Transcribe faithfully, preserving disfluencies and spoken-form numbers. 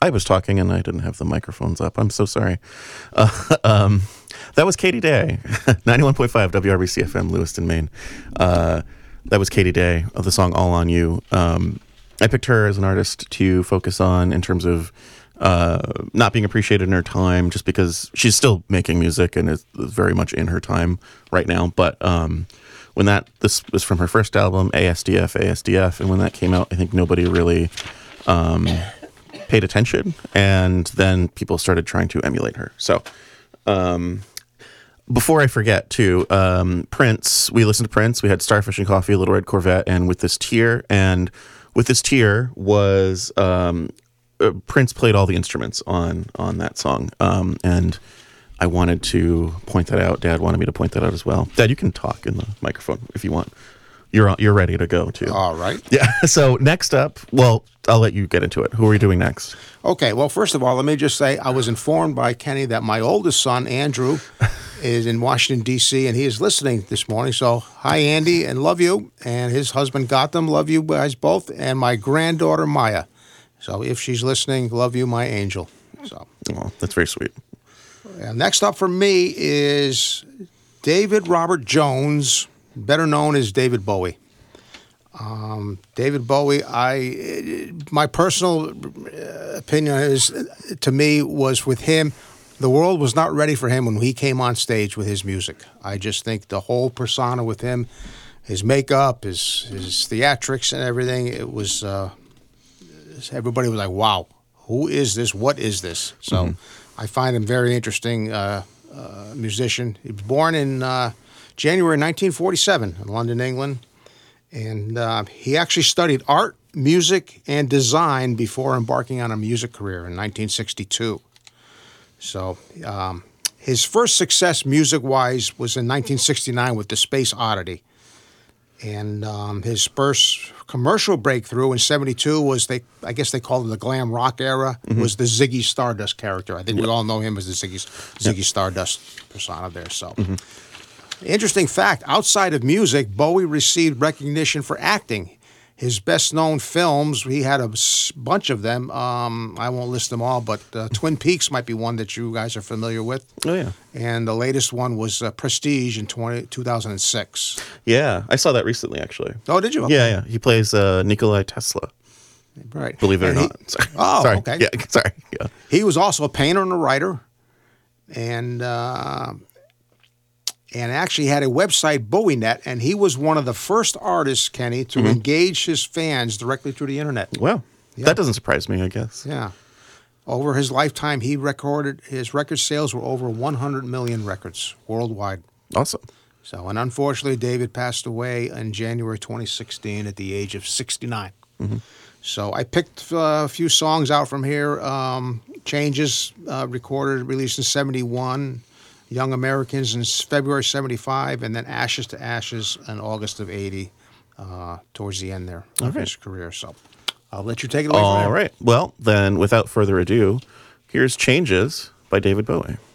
I was talking and I didn't have the microphones up. I'm so sorry. Uh, um, that was Katie Day, ninety-one point five W R B C F M, Lewiston, Maine. Uh, that was Katie Day of the song All On You. Um, I picked her as an artist to focus on in terms of uh, not being appreciated in her time, just because she's still making music and is very much in her time right now. But um, when that, this was from her first album, A S D F, A S D F, and when that came out, I think nobody really um, paid attention, and then people started trying to emulate her. So um, before I forget, too, um, Prince, we listened to Prince, we had Starfish and Coffee, Little Red Corvette, and With This Tear, and With This Tear was um, uh, Prince played all the instruments on on that song, um, and I wanted to point that out. Dad wanted me to point that out as well. Dad, you can talk in the microphone if you want. You're you're ready to go too. All right. Yeah. So next up, well, I'll let you get into it. Who are we doing next? Okay. Well, first of all, let me just say I was informed by Kenny that my oldest son, Andrew, is in Washington, D C, and he is listening this morning. So, hi, Andy, and love you. And his husband, Gotham, love you guys both. And my granddaughter, Maya. So, if she's listening, love you, my angel. So, Oh, that's very sweet. yeah, next up for me is David Robert Jones, better known as David Bowie. Um, David Bowie, I my personal opinion is, to me, was with him, the world was not ready for him when he came on stage with his music. I just think the whole persona with him, his makeup, his his theatrics and everything, it was, uh, everybody was like, wow, who is this? What is this? So mm-hmm. I find him very interesting uh, uh, musician. He was born in uh, January nineteen forty-seven in London, England. And uh, he actually studied art, music, and design before embarking on a music career in nineteen sixty-two. So um, his first success music-wise was in nineteen sixty-nine with The Space Oddity. And um, his first commercial breakthrough in seventy-two was, they, I guess they called it the glam rock era, mm-hmm. was the Ziggy Stardust character. I think yep. we all know him as the Ziggy, Ziggy yep. Stardust persona there. So. Mm-hmm. Interesting fact, outside of music, Bowie received recognition for acting. His best-known films, he had a bunch of them. Um, I won't list them all, but uh, Twin Peaks might be one that you guys are familiar with. Oh, yeah. And the latest one was uh, Prestige in two thousand six. Yeah, I saw that recently, actually. Oh, did you? Okay. Yeah, yeah. He plays uh, Nikolai Tesla. Right. Believe it and or he, not. Sorry. Oh, sorry. okay. Yeah, sorry. Yeah. He was also a painter and a writer. And... Uh, and actually had a website, BowieNet, and he was one of the first artists, Kenny, to mm-hmm. engage his fans directly through the internet. Well, yeah. That doesn't surprise me, I guess. Yeah. Over his lifetime, he recorded, his record sales were over one hundred million records worldwide. Awesome. So, and unfortunately, David passed away in January twenty sixteen at the age of sixty-nine. Mm-hmm. So I picked uh, a few songs out from here. Um, Changes, uh, recorded, released in seventy-one. Young Americans in February seventy-five, and then Ashes to Ashes in August of eighty, uh, towards the end there of his career. So I'll let you take it away from there. All right. Well, then, without further ado, here's Changes by David Bowie.